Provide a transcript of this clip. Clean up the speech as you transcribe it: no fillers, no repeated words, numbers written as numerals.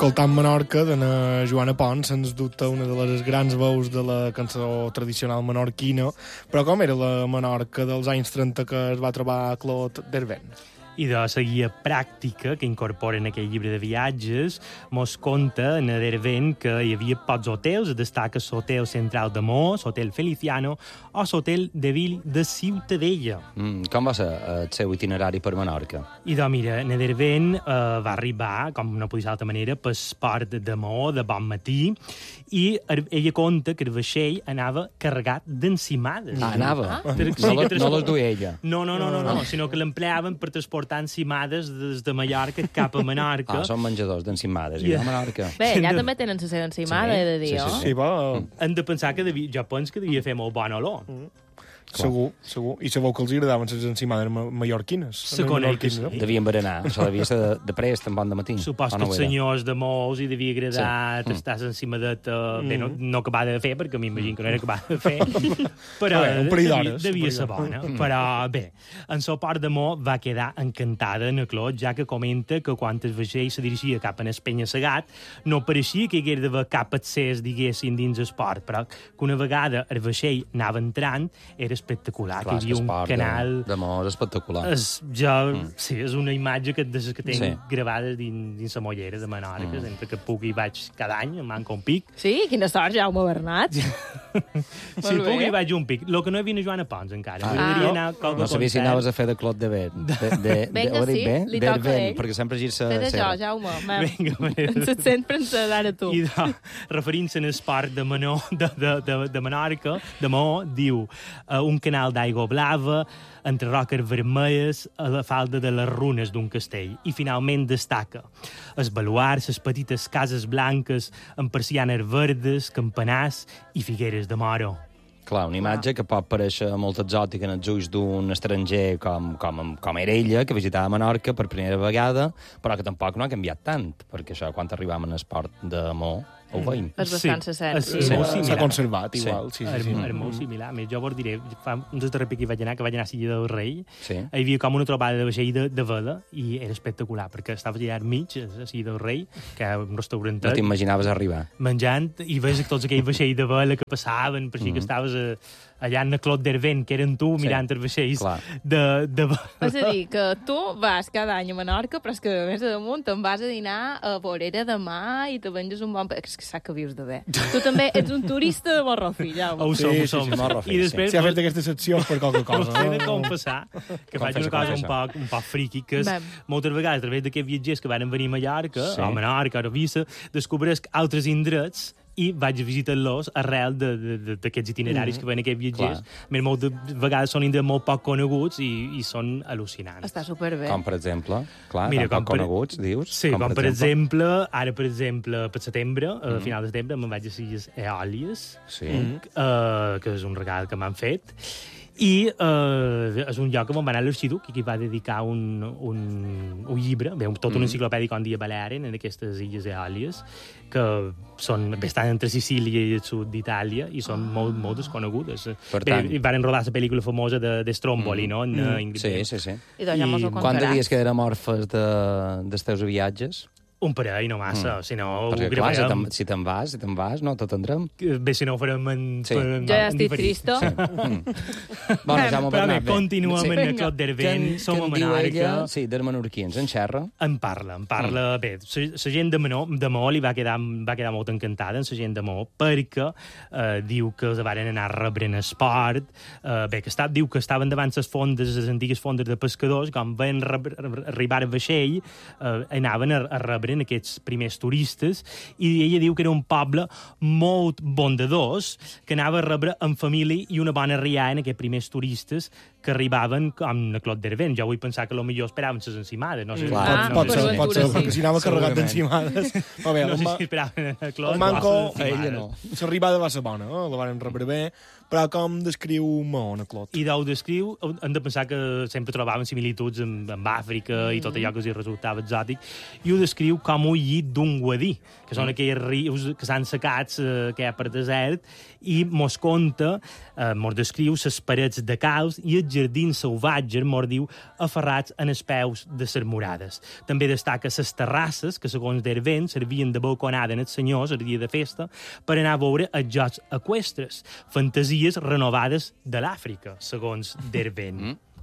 escoltant Menorca de na Joana Pons, sens dubte una de les grans veus de la cançó tradicional menorquina, però com era la Menorca dels anys 30 que es va trobar Claude Derben? I de la guia pràctica que incorpora en aquell llibre de viatges mos conta en Derben que hi havia pocs hotels, destaca l'hotel central de Mo, l'hotel Feliciano o l'hotel de Ville de Ciutadella. Com va ser el seu itinerari per Menorca? I doncs mira, en Derben va arribar, com no podia ser d'altra manera, pel port de Mo, de bon matí, i ella conta que el vaixell anava carregat d'encimades. Anava? Sí, No les duia ella? No, sinó que l'empleaven per transportar encimades des de Mallorca cap a Menorca. Són menjadors d'encimades, i a Menorca. Bé, allà també tenen la seva encimada, he de dir, oh? Sí, va... Hem de pensar que jo penso que devia fer molt bon olor. Segur. I sabeu que els agradaven les encimades mallorquines. Se coneix que sí. Devien berenar, se devia ser de prest, en bon de matí. Supos que els senyors de molts hi devia agradar tastar l'encimadeta. Bé, no acabava de fer, perquè m'imagino que no era acabava de fer, però devia ser bona. Però bé, en el port de Mo va quedar encantada en Claude, ja que comenta que quan el vaixell se dirigia cap a l'Espenya Segat no pareixia que hi hagués d'haver cap accés, diguéssim, dins el port, però que una vegada el vaixell anava entrant era espectacular. Clar, que hi havia un canal... De Mo és espectacular. Sí, és una imatge que tinc gravada dins la mollera de Menorca, sempre que puc hi vaig cada any, em manca un pic. Sí? Quina sort, Jaume Bernat. Si puc hi vaig un pic. El que no he vist a Joana Pons, encara. No sabia si anaves a fer de Claude Derben. Vinga, sí, li toca a ell. Perquè sempre gir-se... Fes això, Jaume. Vinga, sempre ens d'ara tu. I referint-se al esport de Menorca, de Mo, diu un canal d'aigua blava, entre roques vermelles, a la falda de les runes d'un castell. I finalment destaca els baluars, les petites cases blanques, amb persianes verdes, campanars i figueres de moro. Clar, una imatge que pot parèixer molt exòtica en els ulls d'un estranger com era ella, que visitava Menorca per primera vegada, però que tampoc no ha canviat tant, perquè això, quan arribàvem al esport de Mo, ho veiem. És bastant s'ha conservat, igual. És molt similar. Més, jo vos diré, fa uns darrer pic que vaig anar a Silla del Rei, hi havia com una trobada de vaixell de vela, i era espectacular, perquè estaves allà al mig, a Silla del Rei, que era un restaurantet. No t'imaginaves arribar. Menjant, i veus tots aquells vaixells de vela que passaven, per així que estaves allà en Claude Derben, que eren tu, mirant els vaixells de vela. És a dir, que tu vas cada any a Menorca, però és que a més a damunt te'n vas a dinar a Vorera de Mar i te venges un bon... És que sap que vius de bé. Tu també ets un turista de Morrofi, Jaume. Ho som. I després... Si ha fet aquesta secció per qualque cosa. He de confessar que faig una cosa un poc friqui, que és moltes vegades, a través d'aquests viatgers que van venir a Mallorca, a Menorca, a Eivissa, descobresc altres indrets i vaig a visitar-los arrel d'aquests itineraris que ven aquests viatgers. Moltes vegades són indrets molt poc coneguts i són al·lucinants. Està superbé. Com, per exemple? Clar, poc coneguts, dius? Sí, com per exemple, per setembre, a final de setembre, me'n vaig a Illes Eòlies, que és un regal que m'han fet, i és un lloc on va anar l'arxiduc i que va dedicar un llibre, tota una enciclopèdia com dia Balearen en aquestes Illes Eòlies, que estan entre Sicília i el sud d'Itàlia i són molt desconegudes. Van rodar la pel·lícula famosa de Stromboli, no? Sí. I doncs ja mos ho contaràs. Quant de dies quedarem orfes dels teus viatges? Un parell, no massa, si no ho perquè, gravarem. Clar, si te'n vas, no t'ho tindrem. Bé, si no ho farem jo ja estic trista. Bueno, Jaume Bernat, bé. Continuem en Claude Derben, som a Menorca. Sí, dels menorquins, en xerra. En parla. Bé, la gent de Mo li va quedar molt encantada, en la gent de Mo, perquè diu que els varen anar a rebre en esport, diu que estaven davant les antigues fondes de pescadors, quan van arribar al vaixell, anaven a rebre en aquests primers turistes, i ella diu que era un poble molt bondadós, que anava a rebre en família i una bona riada en aquests primers turistes que arribaven com a Claude Derben. Jo vull pensar que potser esperaven les encimades. No sé, pot ser, perquè si anava carregat d'encimades... No sé si esperaven a Claude. El manco, ella no. L'arribada va ser bona, la van rebre bé, però com descriu Mahon a Claude? I ho descriu, hem de pensar que sempre trobaven similituds amb Àfrica i tot allò que els resultava exòtic, i ho descriu com un llit d'un guadí, que són aquells rius que s'han secats que hi ha per desert, i mos conta, mos descriu les parets de calç i els jardins salvatges, mos diu, aferrats en els peus de les murades. També destaca les terrasses, que segons Dervent servien de balconada en els senyors el dia de festa per anar a veure els jocs eqüestres, fantasies renovades de l'Àfrica, segons Dervent.